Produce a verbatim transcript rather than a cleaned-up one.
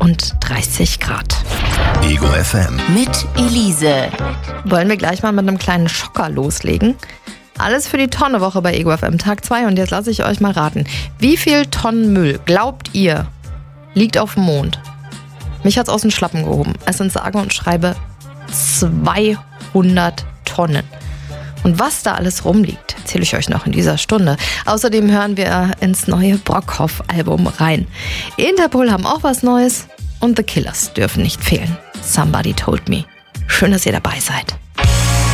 einunddreißig Grad. Ego F M. Mit Elise. Wollen wir gleich mal mit einem kleinen Schocker loslegen? Alles für die Tonnewoche bei Ego F M, Tag zwei. Und jetzt lasse ich euch mal raten. Wie viel Tonnen Müll, glaubt ihr, liegt auf dem Mond? Mich hat's aus den Schlappen gehoben. Es sind sage und schreibe zweihundert Tonnen. Und was da alles rumliegt, erzähle ich euch noch in dieser Stunde. Außerdem hören wir ins neue Brockhoff-Album rein. Interpol haben auch was Neues und The Killers dürfen nicht fehlen. Somebody Told Me. Schön, dass ihr dabei seid.